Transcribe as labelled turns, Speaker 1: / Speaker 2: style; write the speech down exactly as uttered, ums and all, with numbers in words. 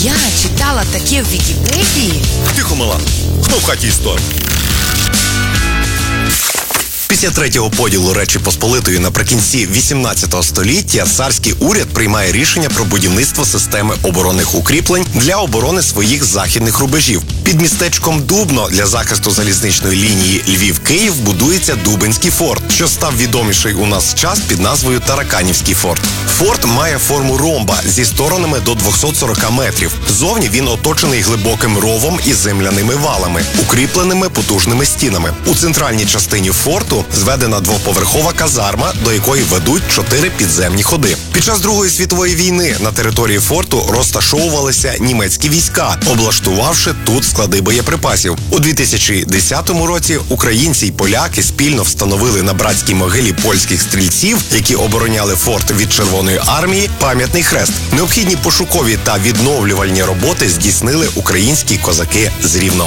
Speaker 1: Я читала таке в Вікіпедії.
Speaker 2: Тихо, мала. Хто в хаті історик? Після третього поділу Речі Посполитої наприкінці вісімнадцятого століття царський уряд приймає рішення про будівництво системи оборонних укріплень для оборони своїх західних рубежів. Під містечком Дубно для захисту залізничної лінії Львів-Київ будується Дубенський форт, що став відоміший у нас час під назвою Тараканівський форт. Форт має форму ромба зі сторонами до двісті сорок метрів. Зовні він оточений глибоким ровом і земляними валами, укріпленими потужними стінами. У центральній частині форту зведена двоповерхова казарма, до якої ведуть чотири підземні ходи. Під час Другої світової війни на території форту розташовувалися німецькі війська, облаштувавши тут склади боєприпасів. У дві тисячі десятому році українці й поляки спільно встановили на братській могилі польських стрільців, які обороняли форт від Червоної армії, пам'ятний хрест. Необхідні пошукові та відновлювальні роботи здійснили українські козаки з Рівного.